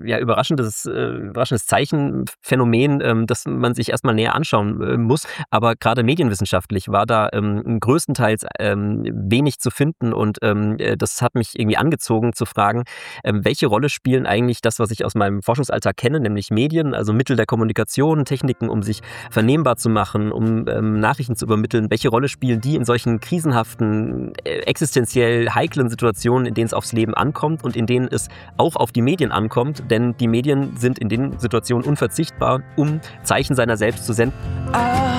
überraschendes Zeichenphänomen, das man sich erstmal näher anschauen muss. Aber gerade medienwissenschaftlich war da größtenteils wenig zu finden und das hat mich irgendwie angezogen zu fragen, welche Rolle spielen eigentlich das, was ich aus meinem Forschungsalltag kenne, nämlich Medien, also Mittel der Kommunikation, Techniken, um sich vernehmbar zu machen, um Nachrichten zu übermitteln. Welche Rolle spielen die in solchen krisenhaften, existenziell heiklen Situationen, in denen es aufs Leben ankommt und in denen es auch auf die Medien ankommt? Denn die Medien sind in den Situationen unverzichtbar, um Zeichen seiner selbst zu senden.